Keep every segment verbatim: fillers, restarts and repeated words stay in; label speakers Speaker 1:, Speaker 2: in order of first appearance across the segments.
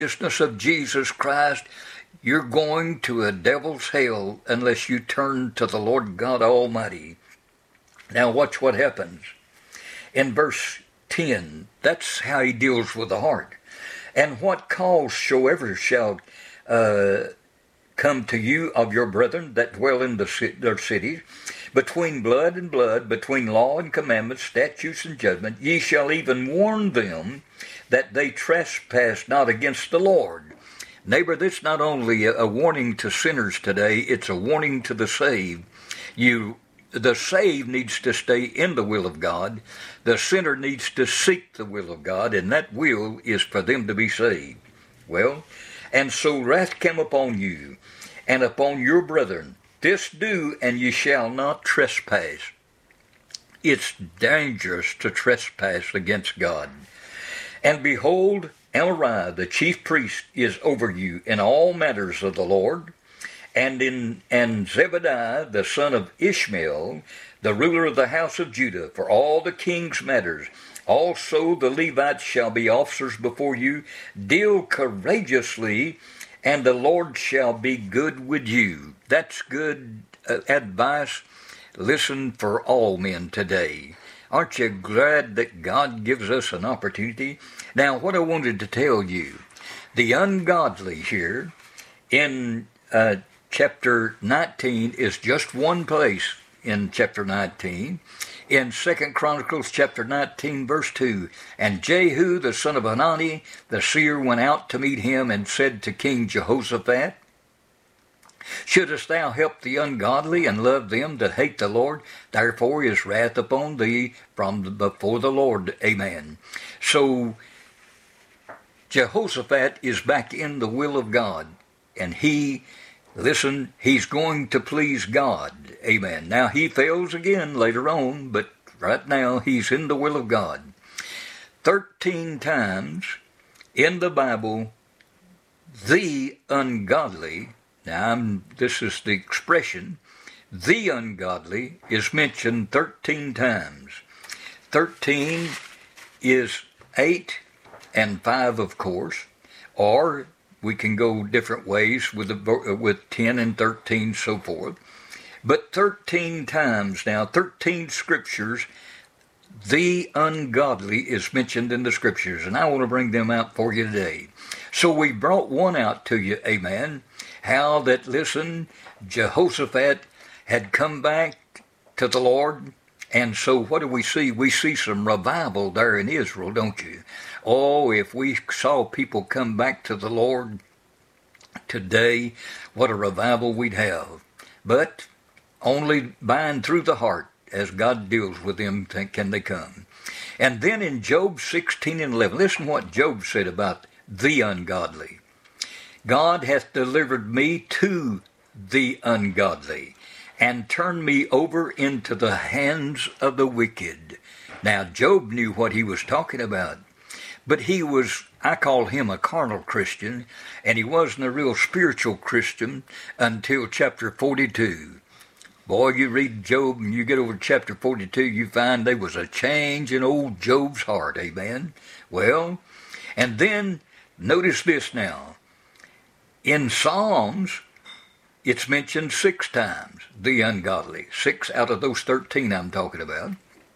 Speaker 1: righteousness of Jesus Christ, you're going to a devil's hell unless you turn to the Lord God Almighty. Now watch what happens. In verse ten, that's how he deals with the heart. And what cause soever shall uh, come to you of your brethren that dwell in the, their cities, between blood and blood, between law and commandments, statutes and judgment, ye shall even warn them that they trespass not against the Lord. Neighbor, this is not only a warning to sinners today, it's a warning to the saved. You, the saved needs to stay in the will of God. The sinner needs to seek the will of God, and that will is for them to be saved. Well, and so wrath came upon you, and upon your brethren. This do, and ye shall not trespass. It's dangerous to trespass against God. And behold, Elri, the chief priest, is over you in all matters of the Lord, and in and Zebediah, the son of Ishmael, the ruler of the house of Judah, for all the king's matters. Also the Levites shall be officers before you. Deal courageously, and the Lord shall be good with you. That's good uh, advice. Listen for all men today. Aren't you glad that God gives us an opportunity? Now, what I wanted to tell you, the ungodly here in uh, chapter nineteen is just one place in chapter nineteen. In Second Chronicles chapter nineteen, verse two, and Jehu the son of Hanani, the seer, went out to meet him and said to King Jehoshaphat, shouldest thou help the ungodly and love them that hate the Lord? Therefore is wrath upon thee from the, before the Lord. Amen. So Jehoshaphat is back in the will of God, and he, listen, he's going to please God. Amen. Now he fails again later on, but right now he's in the will of God. Thirteen times in the Bible, the ungodly, now I'm, this is the expression, the ungodly is mentioned thirteen times. Thirteen is eight and five, of course, or we can go different ways with the, with ten and thirteen, so forth. But thirteen times now, thirteen scriptures, the ungodly is mentioned in the scriptures, and I want to bring them out for you today. So we brought one out to you, amen, how that, listen, Jehoshaphat had come back to the Lord, and so what do we see? We see some revival there in Israel, don't you? Oh, if we saw people come back to the Lord today, what a revival we'd have. But only by and through the heart, as God deals with them, can they come. And then in Job sixteen and eleven, listen what Job said about the ungodly. God hath delivered me to the ungodly, and turned me over into the hands of the wicked. Now, Job knew what he was talking about, but he was, I call him a carnal Christian, and he wasn't a real spiritual Christian until chapter forty-two. Boy, you read Job and you get over to chapter forty-two, you find there was a change in old Job's heart, amen? Well, and then, notice this now. In Psalms, it's mentioned six times, the ungodly. Six out of those thirteen I'm talking about.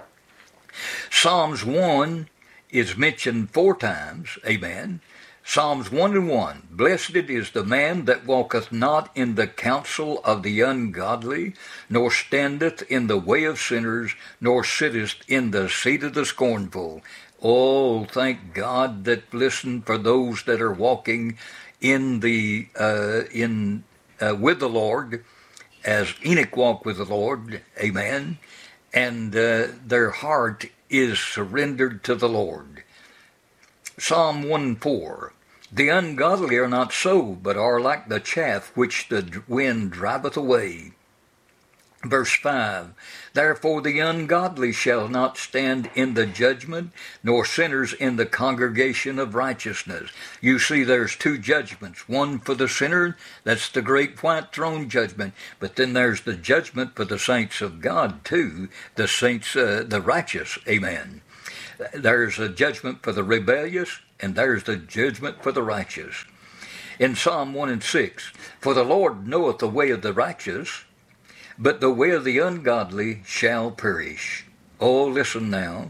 Speaker 1: Psalms one is mentioned four times, amen. Psalms one and one, blessed is the man that walketh not in the counsel of the ungodly, nor standeth in the way of sinners, nor sitteth in the seat of the scornful. Oh, thank God that, listen, for those that are walking in the uh, in uh, with the Lord, as Enoch walked with the Lord, amen, and uh, their heart is surrendered to the Lord. Psalm one four, the ungodly are not so, but are like the chaff which the wind driveth away. Verse five, therefore the ungodly shall not stand in the judgment, nor sinners in the congregation of righteousness. You see, there's two judgments. One for the sinner, that's the great white throne judgment. But then there's the judgment for the saints of God too, the saints, uh, the righteous, amen. There's a judgment for the rebellious, and there's the judgment for the righteous. In Psalm one and six, for the Lord knoweth the way of the righteous, but the way of the ungodly shall perish. Oh, listen now.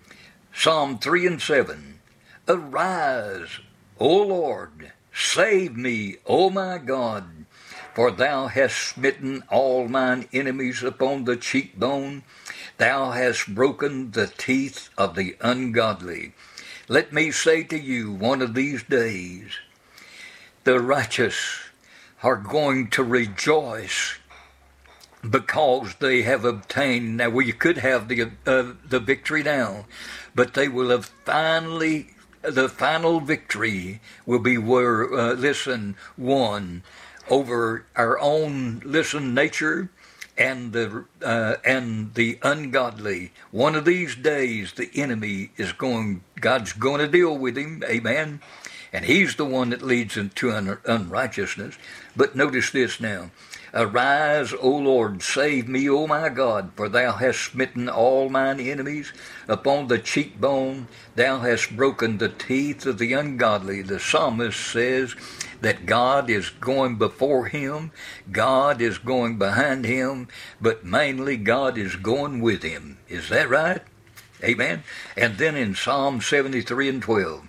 Speaker 1: Psalm three and seven, arise, O Lord, save me, O my God, for thou hast smitten all mine enemies upon the cheekbone. Thou hast broken the teeth of the ungodly. Let me say to you one of these days, the righteous are going to rejoice because they have obtained, now we could have the, uh, the victory now, but they will have finally, the final victory will be where, uh, listen, won over our own, listen, nature and the uh, and the ungodly. One of these days, the enemy is going, God's going to deal with him, amen, and he's the one that leads into un- unrighteousness. But notice this now, arise, O Lord, save me, O my God, for thou hast smitten all mine enemies upon the cheekbone. Thou hast broken the teeth of the ungodly. The psalmist says that God is going before him, God is going behind him, but mainly God is going with him. Is that right? Amen. And then in Psalm seventy-three and twelve,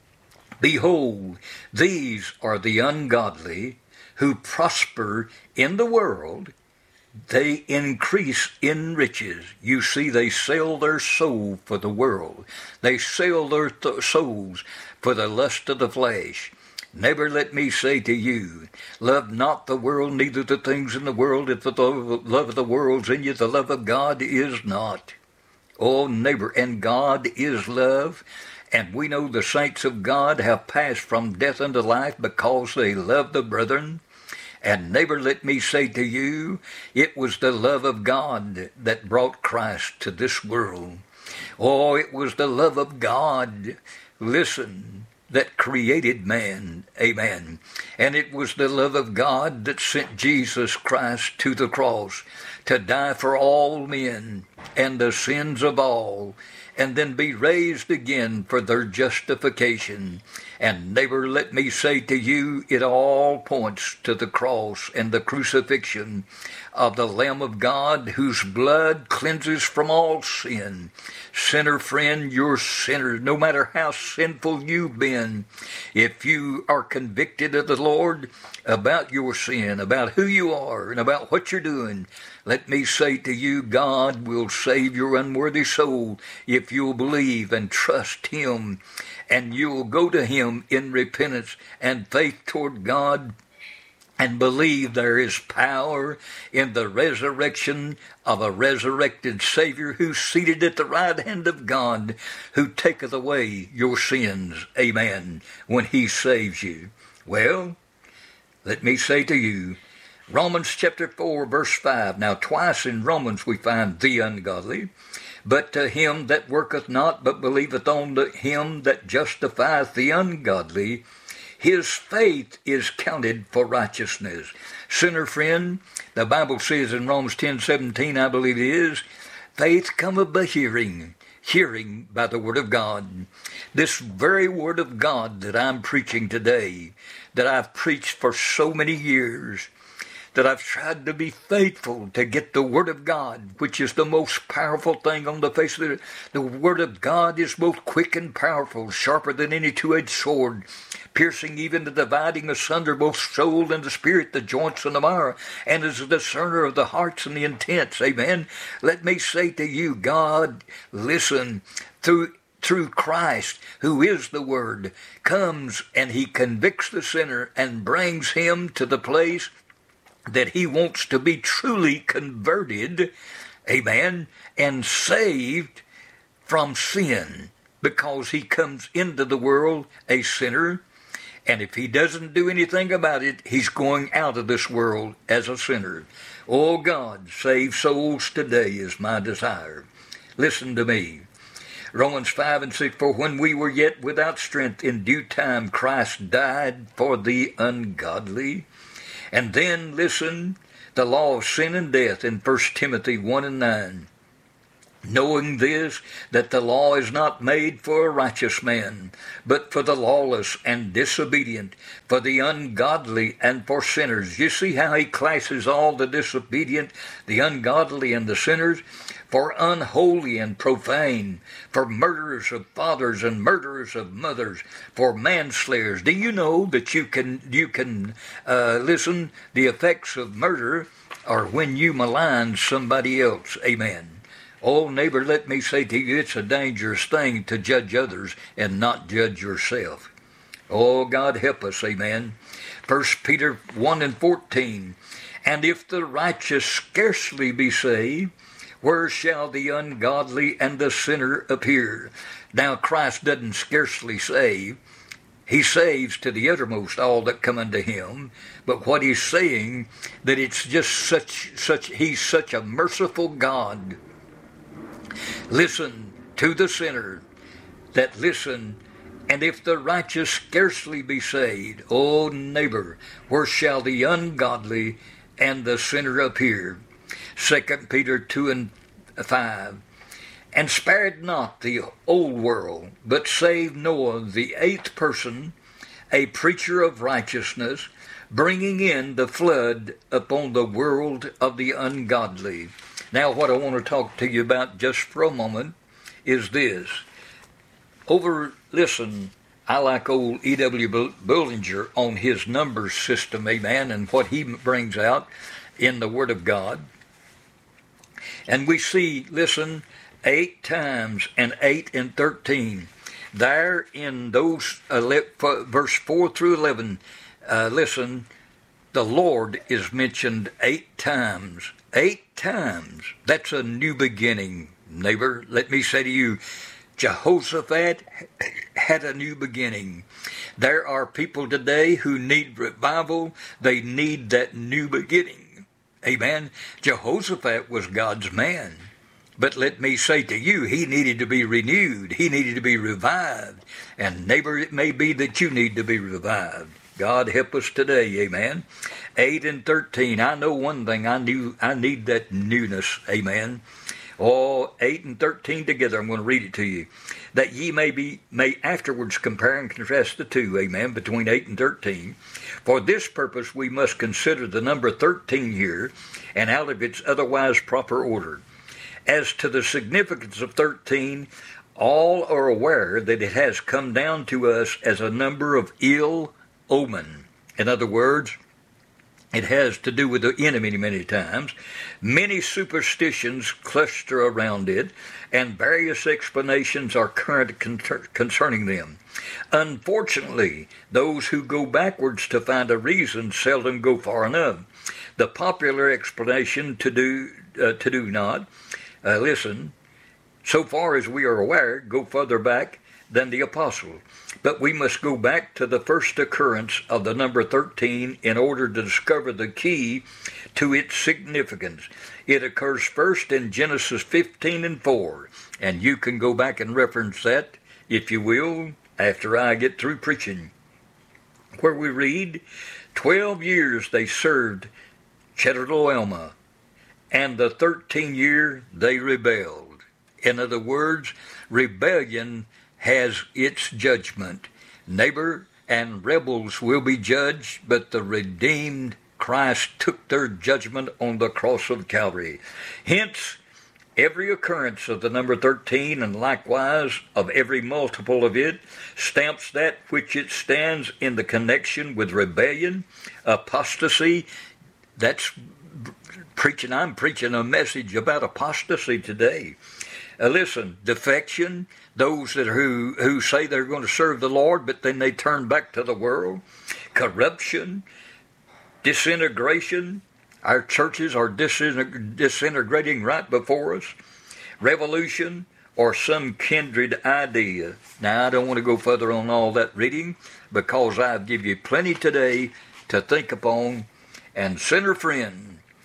Speaker 1: behold, these are the ungodly who prosper in the world, they increase in riches. You see, they sell their soul for the world. They sell their th- souls for the lust of the flesh. Never let me say to you, love not the world, neither the things in the world. If the love of the world's in you, the love of God is not. Oh, neighbor, and God is love. And we know the saints of God have passed from death unto life because they love the brethren. And neighbor, let me say to you, it was the love of God that brought Christ to this world. Oh, it was the love of God, listen, that created man, amen. And it was the love of God that sent Jesus Christ to the cross to die for all men and the sins of all, and then be raised again for their justification. And neighbor, let me say to you, it all points to the cross and the crucifixion of the Lamb of God, whose blood cleanses from all sin. Sinner friend, you're sinner, no matter how sinful you've been. If you are convicted of the Lord about your sin, about who you are, and about what you're doing, let me say to you, God will save your unworthy soul if you'll believe and trust him, and you'll go to him in repentance and faith toward God, and believe there is power in the resurrection of a resurrected Savior who's seated at the right hand of God, who taketh away your sins, amen, when he saves you. Well, let me say to you, Romans chapter four, verse five. Now twice in Romans we find the ungodly. But to him that worketh not, but believeth on the, him that justifieth the ungodly, his faith is counted for righteousness. Sinner friend, the Bible says in Romans ten seventeen, I believe it is, faith cometh by hearing, hearing by the word of God. This very word of God that I'm preaching today, that I've preached for so many years, that I've tried to be faithful to get the Word of God, which is the most powerful thing on the face of the earth. The Word of God is both quick and powerful, sharper than any two-edged sword, piercing even to dividing asunder both soul and the spirit, the joints and the marrow, and is a discerner of the hearts and the intents. Amen. Let me say to you, God, listen, through through Christ, who is the Word, comes and he convicts the sinner and brings him to the place that he wants to be truly converted, amen, and saved from sin, because he comes into the world a sinner, and if he doesn't do anything about it, he's going out of this world as a sinner. Oh God, save souls today is my desire. Listen to me. Romans five and six, for when we were yet without strength, in due time Christ died for the ungodly. And then, listen, the law of sin and death in First Timothy one and nine. knowing this, that the law is not made for a righteous man, but for the lawless and disobedient, for the ungodly and for sinners. You see how he classes all the disobedient, the ungodly, and the sinners? For unholy and profane, for murderers of fathers and murderers of mothers, for manslayers. Do you know that you can, you can uh, listen, the effects of murder are when you malign somebody else. Amen. Oh, neighbor, let me say to you, it's a dangerous thing to judge others and not judge yourself. Oh, God help us, amen. First Peter one and fourteen, and if the righteous scarcely be saved, where shall the ungodly and the sinner appear? Now, Christ doesn't scarcely save. He saves to the uttermost all that come unto him. But what he's saying, that it's just such, such, he's such a merciful God. Listen to the sinner, that listen, and if the righteous scarcely be saved, O neighbor, where shall the ungodly and the sinner appear? Second Peter two and five. And spared not the old world, but saved Noah, the eighth person, a preacher of righteousness, bringing in the flood upon the world of the ungodly. Now, what I want to talk to you about just for a moment is this. Over, listen, I like old E W Bullinger on his numbers system, amen, and what he brings out in the Word of God. And we see, listen, eight times, and eight and thirteen. There in those, uh, verse four through eleven, uh, listen, the Lord is mentioned eight times. Eight times. That's a new beginning, neighbor. Let me say to you, Jehoshaphat had a new beginning. There are people today who need revival. They need that new beginning. Amen. Jehoshaphat was God's man. But let me say to you, he needed to be renewed. He needed to be revived. And neighbor, it may be that you need to be revived. God help us today, amen. eight and thirteen, I know one thing, I knew I need that newness, amen. Oh, eight and thirteen together, I'm going to read it to you. That ye may be, may afterwards compare and contrast the two, amen, between eight and thirteen. For this purpose we must consider the number thirteen here, and out of its otherwise proper order. As to the significance of thirteen, all are aware that it has come down to us as a number of ill omen. In other words, it has to do with the enemy many times. Many superstitions cluster around it, and various explanations are current concerning them. Unfortunately, those who go backwards to find a reason seldom go far enough. The popular explanation to do uh, to do not, uh, listen, so far as we are aware, go further back than the apostle. But we must go back to the first occurrence of the number thirteen in order to discover the key to its significance. It occurs first in Genesis fifteen and four, and you can go back and reference that, if you will, after I get through preaching, where we read, Twelve years they served Chedorlaomer, and the thirteenth year they rebelled. In other words, rebellion has its judgment. Neighbor, and rebels will be judged, but the redeemed Christ took their judgment on the cross of Calvary. Hence, every occurrence of the number thirteen, and likewise of every multiple of it, stamps that which it stands in the connection with rebellion, apostasy. That's preaching, I'm preaching a message about apostasy today. Uh, listen, defection, those that are who, who say they're going to serve the Lord, but then they turn back to the world. Corruption, disintegration. Our churches are disintegr- disintegrating right before us. Revolution, or some kindred idea. Now, I don't want to go further on all that reading, because I've given you plenty today to think upon. And sinner friend,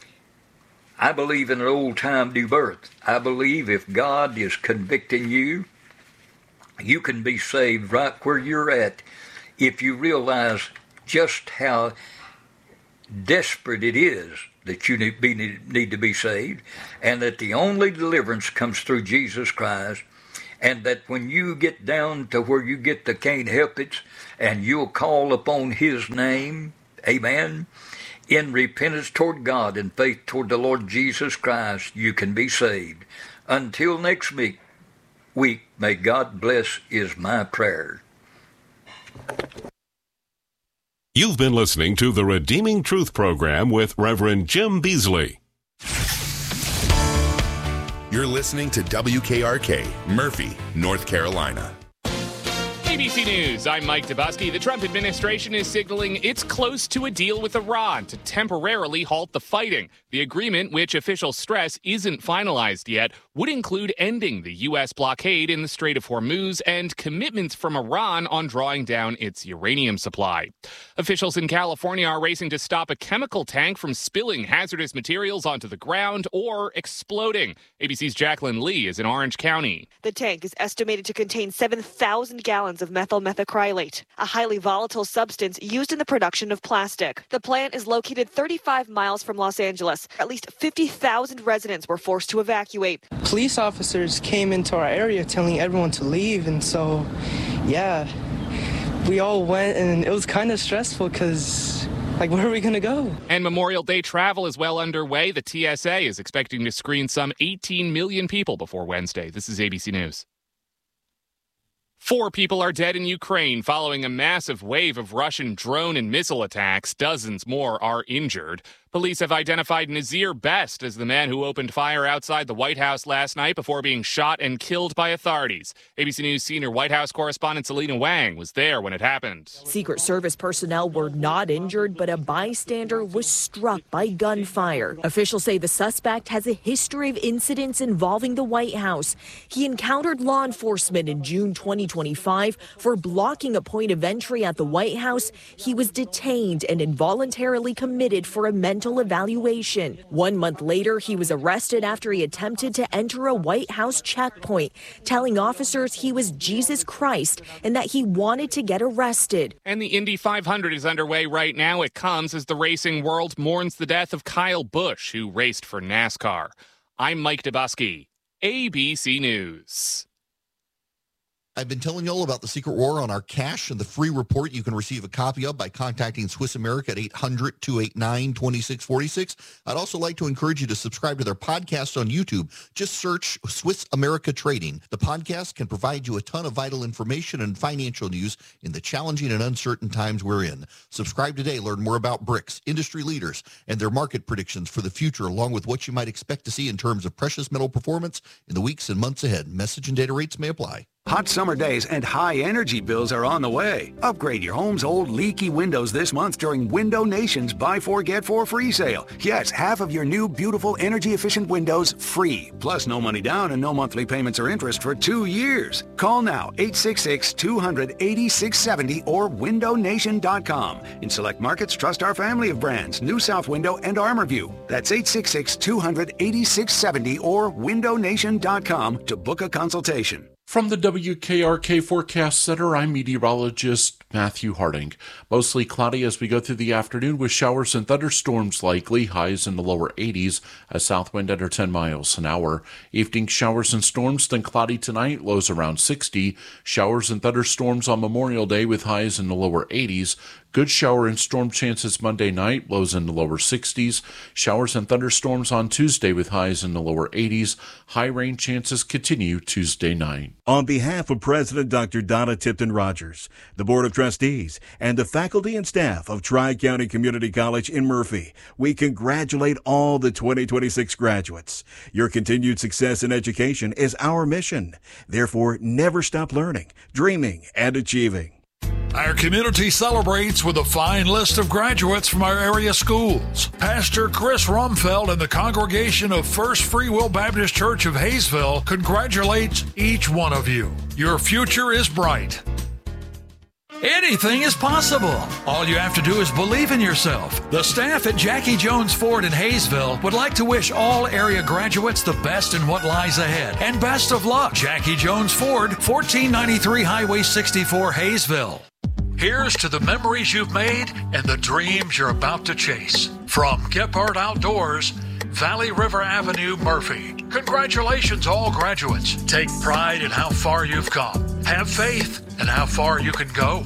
Speaker 1: I believe in an old-time new birth. I believe if God is convicting you, you can be saved right where you're at if you realize just how desperate it is that you need, be, need to be saved, and that the only deliverance comes through Jesus Christ, and that when you get down to where you get the can't help it, and you'll call upon His name, amen, in repentance toward God and faith toward the Lord Jesus Christ, you can be saved. Until next week, week may God bless is my prayer.
Speaker 2: You've been listening to the Redeeming Truth program with Reverend Jim Beasley.
Speaker 3: You're listening to W K R K, Murphy, North Carolina.
Speaker 4: A B C News, I'm Mike Dubusky. The Trump administration is signaling it's close to a deal with Iran to temporarily halt the fighting. The agreement, which officials stress isn't finalized yet, would include ending the U S blockade in the Strait of Hormuz and commitments from Iran on drawing down its uranium supply. Officials in California are racing to stop a chemical tank from spilling hazardous materials onto the ground or exploding. A B C's Jacqueline Lee is in Orange County.
Speaker 5: The tank is estimated to contain seven thousand gallons of methyl methacrylate, a highly volatile substance used in the production of plastic. The plant is located thirty-five miles from Los Angeles. At least fifty thousand residents were forced to evacuate.
Speaker 6: Police officers came into our area telling everyone to leave, and so, yeah, we all went, and it was kind of stressful because, like, where are we going to go?
Speaker 4: And Memorial Day travel is well underway. The T S A is expecting to screen some eighteen million people before Wednesday. This is A B C News. Four people are dead in Ukraine following a massive wave of Russian drone and missile attacks. Dozens more are injured. Police have identified Nazir Best as the man who opened fire outside the White House last night before being shot and killed by authorities. A B C News senior White House correspondent Selena Wang was there when it happened.
Speaker 7: Secret Service personnel were not injured, but a bystander was struck by gunfire. Officials say the suspect has a history of incidents involving the White House. He encountered law enforcement in June twenty twenty-five for blocking a point of entry at the White House. He was detained and involuntarily committed for a mental evaluation. One month later, he was arrested after he attempted to enter a White House checkpoint, telling officers he was Jesus Christ and that he wanted to get arrested.
Speaker 4: And the Indy five hundred is underway right now. It comes as the racing world mourns the death of Kyle Busch, who raced for NASCAR. I'm Mike Dubusky, A B C News.
Speaker 8: I've been telling you all about the secret war on our cash and the free report you can receive a copy of by contacting Swiss America at eight hundred, two eight nine, two six four six. I'd also like to encourage you to subscribe to their podcast on YouTube. Just search Swiss America Trading. The podcast can provide you a ton of vital information and financial news in the challenging and uncertain times we're in. Subscribe today. Learn more about BRICS, industry leaders, and their market predictions for the future, along with what you might expect to see in terms of precious metal performance in the weeks and months ahead. Message and data rates may apply.
Speaker 9: Hot summer days and high energy bills are on the way. Upgrade your home's old leaky windows this month during Window Nation's Buy Four Get Four free sale. Yes, half of your new beautiful energy efficient windows free. Plus no money down and no monthly payments or interest for two years. Call now eight six six, two hundred, eighty-six seventy or window nation dot com. In select markets, trust our family of brands, New South Window and ArmorView. That's eight six six, two hundred, eighty-six seventy or window nation dot com to book a consultation.
Speaker 10: From the W K R K Forecast Center, I'm meteorologist Matthew Harding. Mostly cloudy as we go through the afternoon with showers and thunderstorms likely, highs in the lower eighties, a south wind under ten miles an hour. Evening showers and storms, then cloudy tonight, lows around sixty. Showers and thunderstorms on Memorial Day with highs in the lower eighties. Good shower and storm chances Monday night, lows in the lower sixties. Showers and thunderstorms on Tuesday with highs in the lower eighties. High rain chances continue Tuesday night.
Speaker 11: On behalf of President Doctor Donna Tipton Rogers, the Board of Trustees, and the faculty and staff of Tri-County Community College in Murphy, we congratulate all the twenty twenty-six graduates. Your continued success in education is our mission. Therefore, never stop learning, dreaming, and achieving.
Speaker 12: Our community celebrates with a fine list of graduates from our area schools. Pastor Chris Rumfeld and the congregation of First Free Will Baptist Church of Hayesville congratulates each one of you. Your future is bright. Anything is possible. All you have to do is believe in yourself. The staff at Jackie Jones Ford in Hayesville would like to wish all area graduates the best in what lies ahead. And best of luck. Jackie Jones Ford, fourteen ninety-three Highway sixty-four, Hayesville. Here's to the memories you've made and the dreams you're about to chase. From Gephardt Outdoors, Valley River Avenue, Murphy. Congratulations, all graduates. Take pride in how far you've come. Have faith in how far you can go.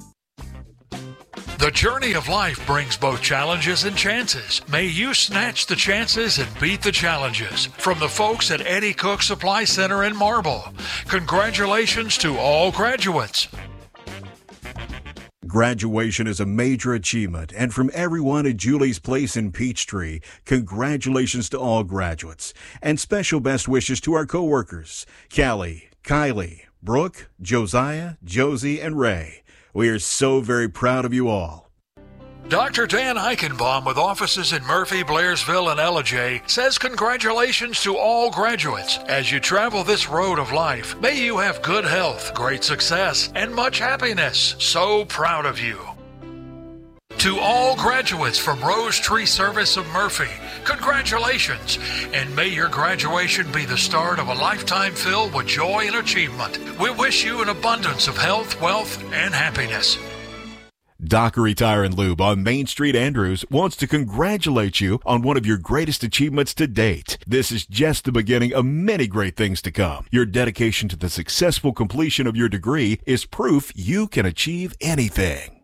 Speaker 12: The journey of life brings both challenges and chances. May you snatch the chances and beat the challenges. From the folks at Eddie Cook Supply Center in Marble. Congratulations to all graduates.
Speaker 11: Graduation is a major achievement, and from everyone at Julie's Place in Peachtree, congratulations to all graduates. And special best wishes to our coworkers, Callie, Kylie, Brooke, Josiah, Josie, and Ray. We are so very proud of you all.
Speaker 12: Doctor Dan Eichenbaum with offices in Murphy, Blairsville, and Ellijay says congratulations to all graduates. As you travel this road of life, may you have good health, great success, and much happiness. So proud of you. To all graduates from Rose Tree Service of Murphy, congratulations, and may your graduation be the start of a lifetime filled with joy and achievement. We wish you an abundance of health, wealth, and happiness.
Speaker 13: Dockery Tire and Lube on Main Street, Andrews, wants to congratulate you on one of your greatest achievements to date. This is just the beginning of many great things to come. Your dedication to the successful completion of your degree is proof you can achieve anything.